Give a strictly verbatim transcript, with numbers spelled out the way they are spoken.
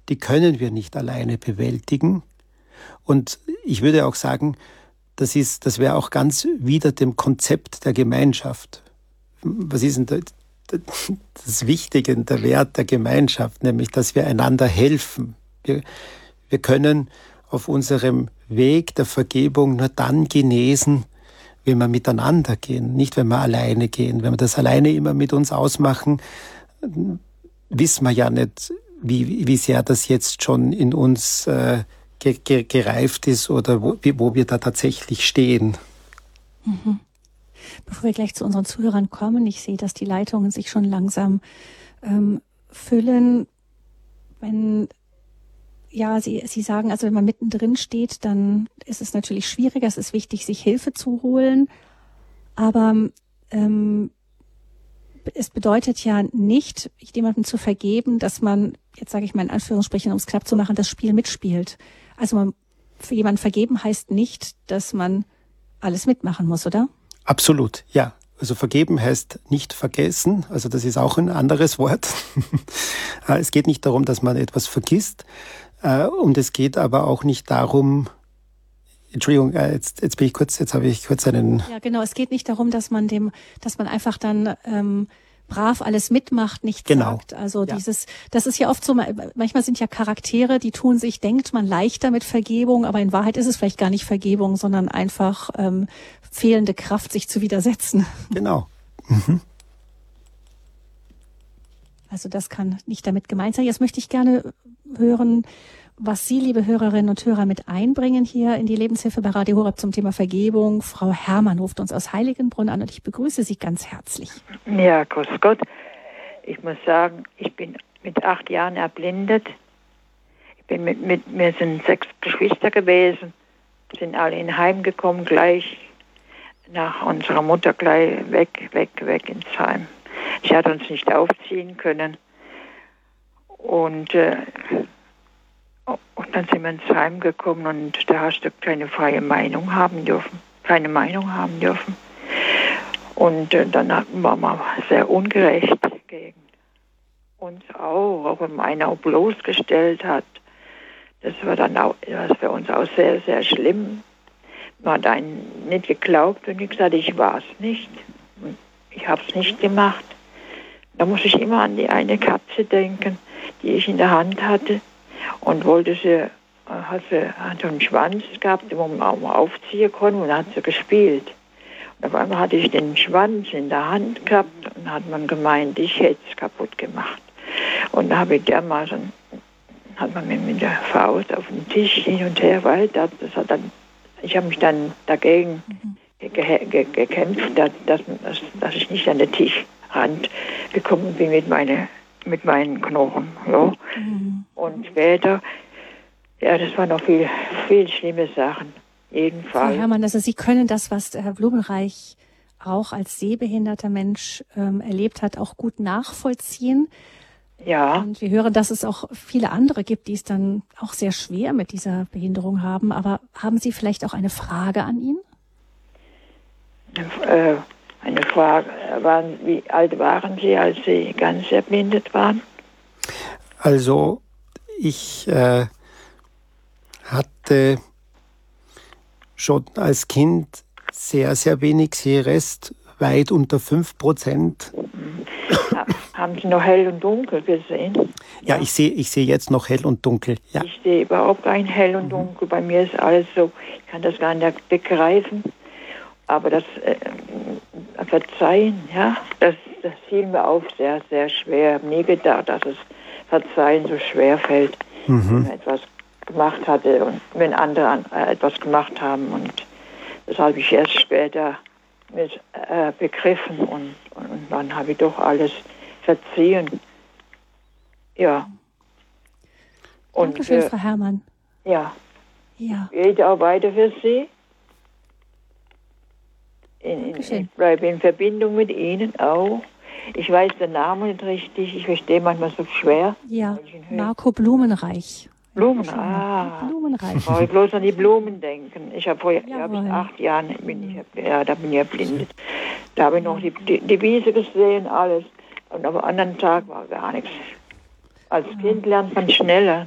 die können wir nicht alleine bewältigen. Und ich würde auch sagen, das ist, das wäre auch ganz wider dem Konzept der Gemeinschaft. Was ist denn das Wichtige, der Wert der Gemeinschaft, nämlich, dass wir einander helfen. Wir, wir können auf unserem Weg der Vergebung nur dann genesen, wenn wir miteinander gehen, nicht wenn wir alleine gehen. Wenn wir das alleine immer mit uns ausmachen, wissen wir ja nicht, wie, wie sehr das jetzt schon in uns äh, ge, ge, gereift ist oder wo, wo wir da tatsächlich stehen. Mhm. Bevor wir gleich zu unseren Zuhörern kommen, ich sehe, dass die Leitungen sich schon langsam ähm, füllen. Wenn, ja, Sie, Sie sagen, also wenn man mittendrin steht, dann ist es natürlich schwieriger. Es ist wichtig, sich Hilfe zu holen. Aber ähm, es bedeutet ja nicht, jemandem zu vergeben, dass man, jetzt sage ich mal in Anführungsstrichen, um es knapp zu machen, das Spiel mitspielt. Also man, für jemanden vergeben heißt nicht, dass man alles mitmachen muss, oder? Absolut, ja. Also vergeben heißt nicht vergessen, also das ist auch ein anderes Wort. Es geht nicht darum, dass man etwas vergisst, und es geht aber auch nicht darum, Entschuldigung, jetzt, jetzt bin ich kurz, jetzt habe ich kurz einen... Ja, genau, es geht nicht darum, dass man dem, dass man einfach dann ähm, brav alles mitmacht, nichts genau. sagt. Also ja. dieses, das ist ja oft so, manchmal sind ja Charaktere, die tun sich, denkt man, leichter mit Vergebung, aber in Wahrheit ist es vielleicht gar nicht Vergebung, sondern einfach ähm, fehlende Kraft, sich zu widersetzen. Genau. Mhm. Also das kann nicht damit gemeint sein. Jetzt möchte ich gerne hören, was Sie, liebe Hörerinnen und Hörer, mit einbringen hier in die Lebenshilfe bei Radio Horeb zum Thema Vergebung. Frau Herrmann ruft uns aus Heiligenbrunn an und ich begrüße Sie ganz herzlich. Ja, grüß Gott. Ich muss sagen, ich bin mit acht Jahren erblindet. Ich bin mit, mit mir sind sechs Geschwister gewesen, sind alle in Heim gekommen, gleich nach unserer Mutter gleich weg, weg, weg ins Heim. Ich hatte uns nicht aufziehen können. Und äh, Und dann sind wir ins Heim gekommen und da hast du keine freie Meinung haben dürfen, keine Meinung haben dürfen. Und äh, dann war man sehr ungerecht gegen uns auch, auch wenn einer auch bloßgestellt hat. Das war dann auch, das für uns auch sehr, sehr schlimm. Man hat einen nicht geglaubt und ich gesagt, ich war es nicht. Und ich habe es nicht gemacht. Da muss ich immer an die eine Katze denken, die ich in der Hand hatte. Und wollte sie, hat sie hat einen Schwanz gehabt, wo man auch mal aufziehen konnte, und hat sie gespielt. Und auf einmal hatte ich den Schwanz in der Hand gehabt und hat man gemeint, ich hätte es kaputt gemacht. Und da habe ich dermaßen, hat man mir mit der Faust auf den Tisch hin und her, weil das, das hat dann, ich habe mich dann dagegen mhm. ge, ge, gekämpft, dass, dass, dass ich nicht an den Tischrand gekommen bin mit meiner mit meinen Knochen. Ja. Mhm. Und später, ja, das waren noch viel, viel schlimme Sachen. Jedenfalls. Frau Herrmann, also Sie können das, was Herr Blumenreich auch als sehbehinderter Mensch ähm, erlebt hat, auch gut nachvollziehen. Ja. Und wir hören, dass es auch viele andere gibt, die es dann auch sehr schwer mit dieser Behinderung haben. Aber haben Sie vielleicht auch eine Frage an ihn? Äh, Eine Frage, waren, wie alt waren Sie, als Sie ganz erblindet waren? Also ich äh, hatte schon als Kind sehr, sehr wenig Sehrest, weit unter fünf Prozent. Ja, haben Sie noch hell und dunkel gesehen? Ja, ja. ich sehe ich sehe jetzt noch hell und dunkel. Ja. Ich sehe überhaupt kein hell und dunkel. Bei mir ist alles so, ich kann das gar nicht begreifen. Aber das äh, Verzeihen, ja, das, das fiel mir auf sehr, sehr schwer. Ich habe nie gedacht, dass es Verzeihen so schwer fällt, mhm. wenn man etwas gemacht hatte und wenn andere äh, etwas gemacht haben. Und das habe ich erst später mit, äh, begriffen und, und, und dann habe ich doch alles verziehen. Ja. Und, Dankeschön, äh, Frau Herrmann. Ja. Ja. Geht auch weiter für Sie. In, in, ich bleibe in Verbindung mit Ihnen auch. Ich weiß den Namen nicht richtig, ich verstehe manchmal so schwer. Ja, Marco Blumenreich. Blumen, ah. Blumenreich. Ich brauche bloß an die Blumen denken. Ich habe vor hab ich acht Jahren, bin ich, ja, da bin ich erblindet. Da habe ich noch die, die, die Wiese gesehen, alles. Und am anderen Tag war gar nichts. Als Kind lernt man schneller.